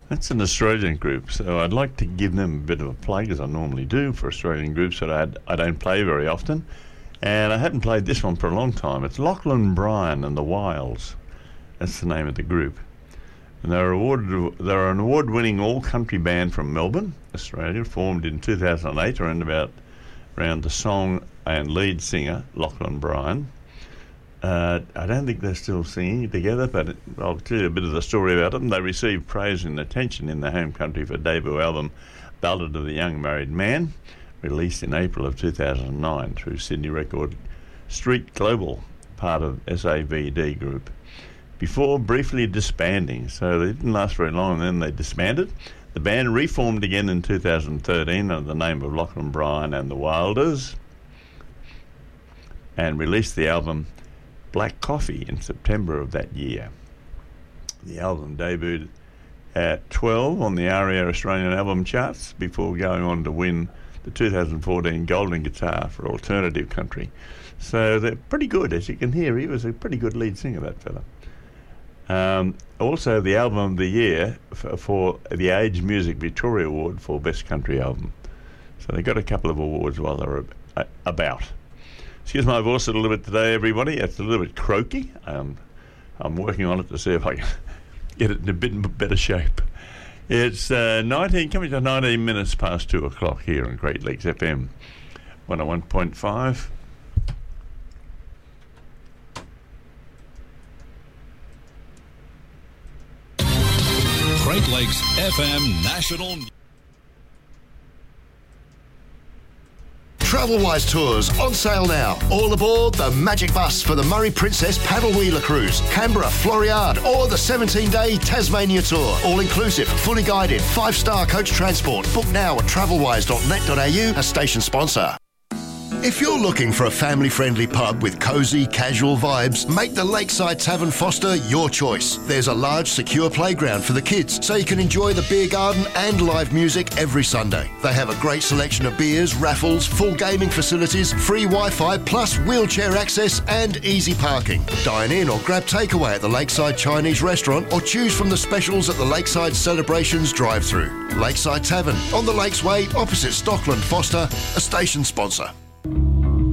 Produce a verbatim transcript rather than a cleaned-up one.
That's an Australian group, so I'd like to give them a bit of a plug, as I normally do for Australian groups that I, I don't play very often. And I hadn't played this one for a long time. It's Lachlan Bryan and the Wilds. That's the name of the group. And they're, awarded, they're an award-winning all-country band from Melbourne, Australia, formed in two thousand eight, around about around the song and lead singer, Lachlan Bryan. Uh, I don't think they're still singing together, but it, I'll tell you a bit of the story about them. They received praise and attention in their home country for debut album Ballad of the Young Married Man, released in April of two thousand nine through Sydney Record Street Global, part of S A V D Group, before briefly disbanding. So they didn't last very long, and then they disbanded. The band reformed again in two thousand thirteen under the name of Lachlan Bryan and the Wilders, and released the album Black Coffee in September of that year. The album debuted at twelve on the ARIA Australian album charts before going on to win the two thousand fourteen Golden Guitar for Alternative Country. So they're pretty good, as you can hear. He was a pretty good lead singer, that fella. Um, also, the album of the year for, for the Age Music Victoria Award for Best Country Album. So they got a couple of awards while they were ab- about. Excuse my voice a little bit today, everybody. It's a little bit croaky. Um, I'm working on it to see if I can get it in a bit better shape. It's uh, nineteen, coming to nineteen minutes past two o'clock here on Great Lakes F M one oh one point five. Great Lakes F M National. Travelwise Tours on sale now. All aboard the Magic Bus for the Murray Princess Paddle Wheeler Cruise, Canberra, Floriade, or the seventeen-day Tasmania Tour. All inclusive, fully guided, five-star coach transport. Book now at travelwise dot net dot a u, a station sponsor. If you're looking for a family-friendly pub with cosy, casual vibes, make the Lakeside Tavern Foster your choice. There's a large, secure playground for the kids, so you can enjoy the beer garden and live music every Sunday. They have a great selection of beers, raffles, full gaming facilities, free Wi-Fi, plus wheelchair access and easy parking. Dine in or grab takeaway at the Lakeside Chinese Restaurant, or choose from the specials at the Lakeside Celebrations drive-thru. Lakeside Tavern, on the Lakes Way, opposite Stockland Foster, a station sponsor.